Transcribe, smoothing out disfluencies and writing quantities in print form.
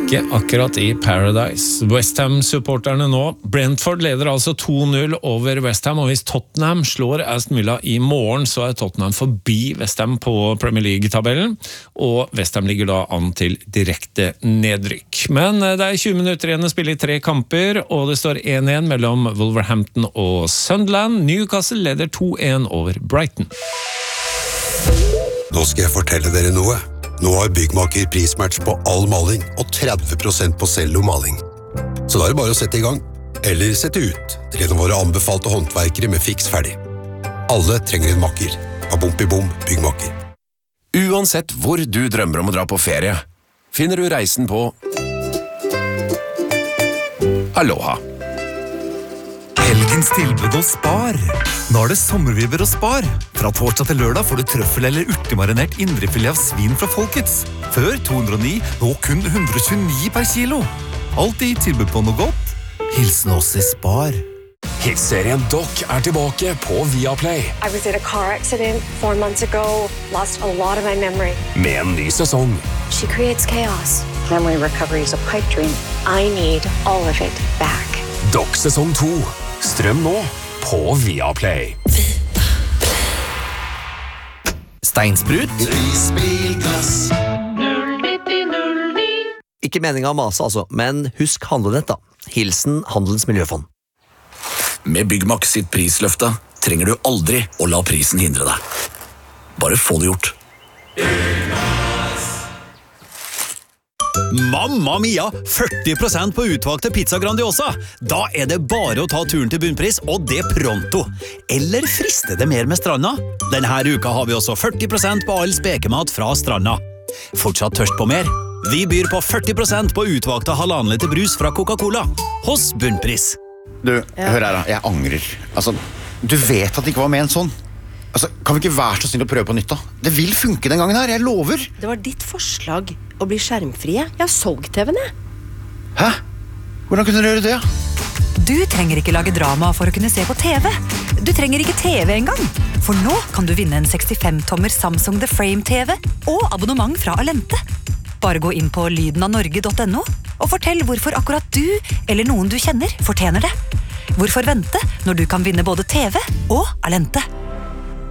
Ikke akkurat i Paradise. West Ham-supporterne nå. Brentford leder altså 2-0 over West Ham, og hvis Tottenham slår Aston Villa i morgen, så Tottenham forbi West Ham på Premier League-tabellen, og West Ham ligger da an til direkte nedrykk. Men det 20 minutter igjen å spille i 3 kamper, og det står 1-1 mellom Wolverhampton og Sunderland. Newcastle leder 2-1 over Brighton. Nå skal jeg fortelle dere noe. Nå har Byggmaker prismatch på all maling og 30% på cello-maling. Så da det bare å sette i gang, eller sette ut, til en av våre anbefalte håndverkere med fiks ferdig. Alle trenger en makker. Bom Byggmaker. Uansett hvor du drømmer om å dra på ferie, finner du reisen på Aloha. Helgens tilbud hos Spar. Nå det sommervibber hos Spar. Fra torsdag til lørdag får du trøffel eller urtemarinert indrefilet av svin fra Folkets. Før 209, nå kun 129 per kilo. Alltid tilbud på noe godt. Hilsen oss i Spar. Hitserien Doc tilbake på Viaplay. I was in a car accident 4 months ago. Lost a lot of my memory. Med en ny sesong. She creates chaos. Memory recovery is a pipe dream. I need all of it back. Doc sesong 2. Strøm nå på Viaplay. Steinsprut. Prisbilglass. 09009. Ikke meningen å mase altså, men husk handlenett da. Hilsen Handelens Miljøfond. Med Byggmax sitt prisløfte trenger du aldri å la prisen hindre deg. Bare få det gjort. Mamma mia, 40% på utvalgte pizza Grandiosa. Da det bare å ta turen til bunnpris, og det pronto. Eller frister det mer med stranda? Denne uka har vi også 40% på all spekemat fra stranda. Fortsatt tørst på mer? Vi byr på 40% på utvalgte 1,5 liter brus fra Coca-Cola. Hos bunnpris. Du, hør her da, jeg angrer. Altså, du vet at det ikke var med en sånn. Altså, kan vi ikke være så snill å prøve på nytt da? Det vil funke den gangen her, jeg lover. Det var ditt forslag å bli skjermfrie. Jeg har solgt TV-en, jeg. Hæ? Hvordan kunne du gjøre det? Du trenger ikke lage drama for å kunne se på TV. Du trenger ikke TV engang. For nå kan du vinne en 65-tommer Samsung The Frame TV og abonnement fra Alente. Bare gå inn på lydenavnorge.no og fortell hvorfor akkurat du eller noen du kjenner fortjener det. Hvorfor vente når du kan vinne både TV og Alente?